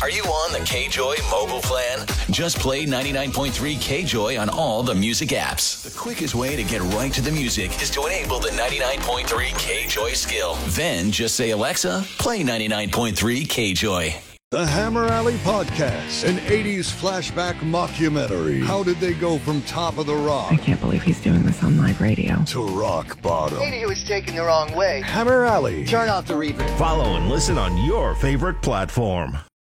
Are you on the KJOY mobile plan? Just play 99.3 KJOY on all the music apps. The quickest way to get right to the music is to enable the 99.3 KJOY skill. Then just say, Alexa, play 99.3 KJOY. The Hammer Alley Podcast, an 80s flashback mockumentary. How did they go from top of the rock? I can't believe he's doing this on live radio. To rock bottom. Maybe he was taken the wrong way. Hammer Alley. Turn off the reverb. Follow and listen on your favorite platform.